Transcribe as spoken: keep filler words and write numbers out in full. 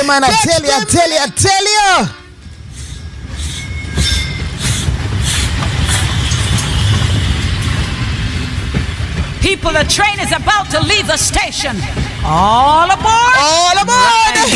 you, man. I tell you, I tell you, I tell you. People, the train is about to leave the station. All aboard! All aboard!